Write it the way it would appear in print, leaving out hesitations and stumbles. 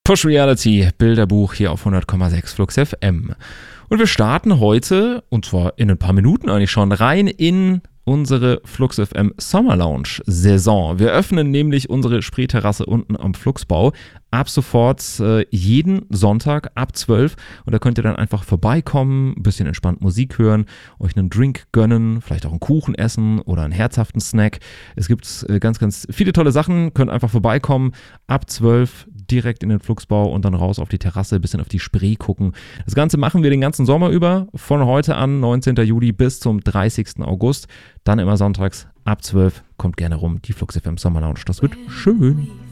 Push Reality, Bilderbuch hier auf 100,6 Flux FM. Und wir starten heute, und zwar in ein paar Minuten eigentlich schon, rein in unsere Flux FM Summer Lounge Saison. Wir öffnen nämlich unsere Spreeterrasse unten am Fluxbau ab sofort jeden Sonntag ab 12 und da könnt ihr dann einfach vorbeikommen, ein bisschen entspannt Musik hören, euch einen Drink gönnen, vielleicht auch einen Kuchen essen oder einen herzhaften Snack. Es gibt ganz, ganz viele tolle Sachen, könnt einfach vorbeikommen, ab 12 direkt in den Fluxbau und dann raus auf die Terrasse, ein bisschen auf die Spree gucken. Das Ganze machen wir den ganzen Sommer über, von heute an, 19. Juli bis zum 30. August. Dann immer sonntags ab 12. Kommt gerne rum, die Flux FM Sommer Lounge. Das wird schön.